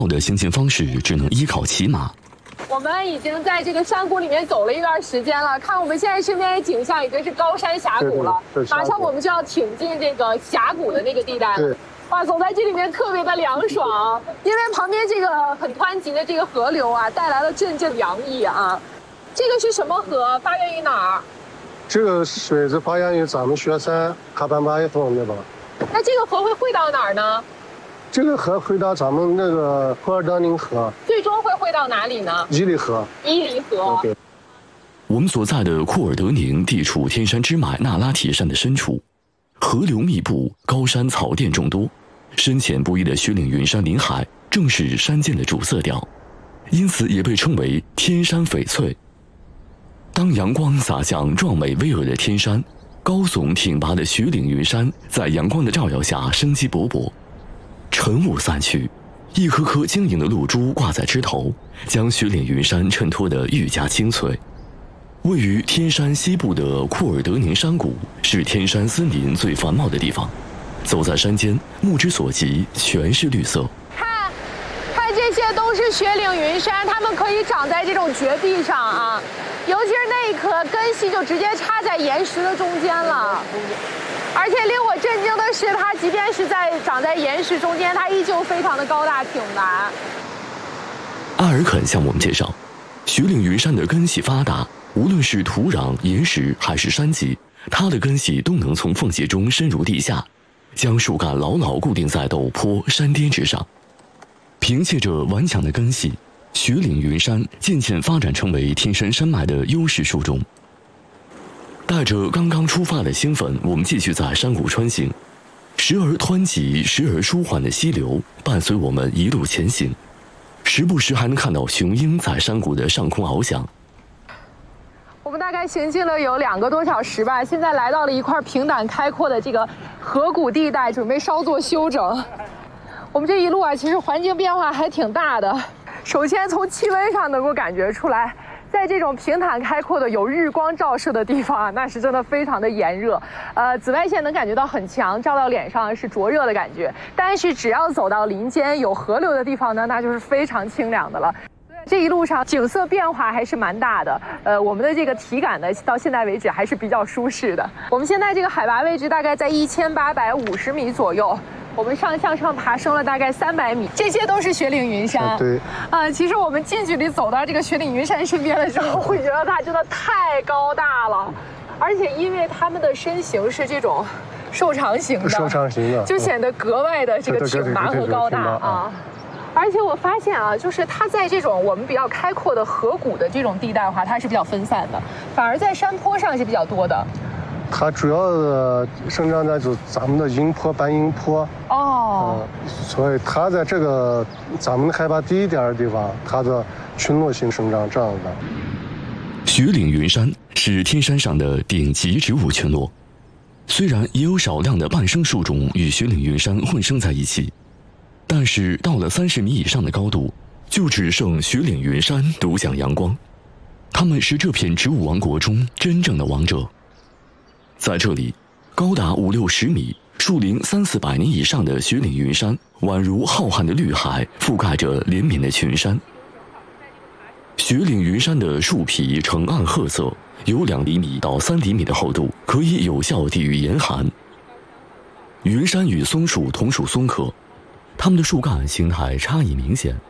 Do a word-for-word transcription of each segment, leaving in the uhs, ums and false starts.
的行进方式只能依靠骑马。 我们已经在这个山谷里面走了一段时间了，看我们现在身边的景象已经是高山峡谷了， 对对对， 马上我们就要挺进这个峡谷的那个地带了。哇，走在这里面特别的凉爽，因为旁边这个很湍急的这个河流啊，带来了阵阵凉意啊。这个是什么河？发源于哪儿？ 这个水是发源于咱们雪山卡班巴一峰那边。 那这个河会汇到哪儿呢？ 这个河汇到咱们那个库尔德宁河， 最终会汇到哪里呢？ 伊犁河。 伊犁河。 Okay. 我们所在的库尔德宁地处天山支脉那拉铁山的深处，河流密布，高山草甸众多，深浅不一的雪岭云山林海正是山间的主色调，因此也被称为天山翡翠。当阳光洒向壮美巍峨的天山，高耸挺拔的雪岭云山在阳光的照耀下生机勃勃。晨雾散去，一颗颗晶莹的露珠挂在枝头，将雪岭云山衬托得愈加清脆。位于天山西部的库尔德宁山谷是天山森林最繁茂的地方，走在山间，目之所及全是绿色。 看，看这些都是雪岭云山，它们可以长在这种绝壁上啊，尤其是那一颗根系就直接插在岩石的中间了。而且令我震惊的是，它即便是在长在岩石中间，它依旧非常的高大挺拔。 阿尔肯向我们介绍，雪岭云山的根系发达，无论是土壤、岩石还是山脊，它的根系都能从缝隙中深入地下，将树干牢牢固定在陡坡、山巅之上。凭借着顽强的根系，雪岭云山渐渐发展成为天山山脉的优势树种。带着刚刚出发的兴奋，我们继续在山谷穿行，时而湍急，时而舒缓的溪流伴随我们一路前行，时不时还能看到雄鹰在山谷的上空翱翔。 我们大概行进了有两个多小时吧，现在来到了一块平坦开阔的这个河谷地带，准备稍作休整。我们这一路啊，其实环境变化还挺大的。首先从气温上能够感觉出来，在这种平坦开阔的有日光照射的地方啊，那是真的非常的炎热，呃，紫外线能感觉到很强，照到脸上是灼热的感觉。但是只要走到林间有河流的地方呢，那就是非常清凉的了。这一路上景色变化还是蛮大的，呃，我们的这个体感呢，到现在为止还是比较舒适的。我们现在这个海拔位置大概在一千八百五十米左右。我们上向上爬升了大概三百米，这些都是雪岭云山。 对， 啊、呃，其实我们近距离走到这个雪岭云山身边的时候，会觉得它真的太高大了，而且因为它们的身形是这种瘦长型的， 瘦长型的， 就显得格外的这个挺拔和高大啊。而且我发现啊，就是它在这种我们比较开阔的河谷的这种地带的话，它是比较分散的，反而在山坡上是比较多的。 它主要的生长在就咱们的阴坡、半阴坡哦、 呃，所以它在这个咱们海拔低一点的地方，它的群落性生长这样的。 雪岭云山是天山上的顶级植物群落，虽然也有少量的半生树种与雪岭云山混生在一起，但是到了三十米以上的高度，就只剩雪岭云山独享阳光。它们是这片植物王国中真正的王者。在这里，高达五六十米、树龄三四百年以上的雪岭云山，宛如浩瀚的绿海，覆盖着连绵的群山。雪岭云山的树皮呈暗褐色，有两厘米到三厘米的厚度，可以有效抵御严寒。云杉与松树同属松科，它们的树干形态差异明显。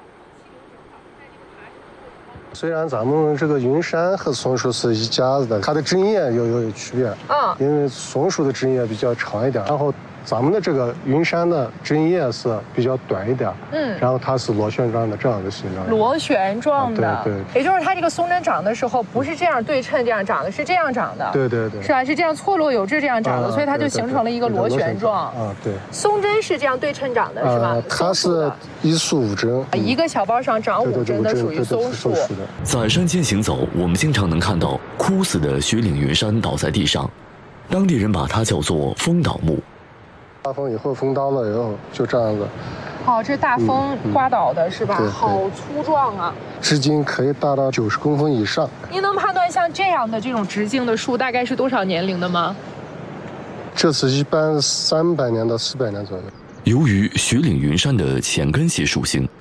虽然咱们这个云杉和松树是一家子的，它的针叶有有有区别。 嗯， 因为松树的针叶比较长一点，然后咱们的这个云杉的针叶是比较短一点。嗯，然后它是螺旋状的这样的形状。 螺旋状的， 啊、对对。 也就是它这个松针长的时候不是这样对称这样长的，是这样长的。 对对对。 是吧？是这样错落有致这样长的， 啊、 所以它就形成了一个螺旋状。 啊，对。 松针是这样对称长的，是吧？ 啊、它是一树五针， 嗯、一个小包上长五针的属于松树。 在山间行走，我们经常能看到枯死的雪岭云杉倒在地上，当地人把它叫做风倒木。 大风以后风倒了以后就这样子。 哦，这大风刮倒的是吧？ 嗯嗯、 好粗壮啊！ 直径可以达到九十公分以上。 您能判断像这样的这种直径的树大概是多少年龄的吗？ 这是一般三百年到四百年左右。 由于雪岭云杉的浅根系属性，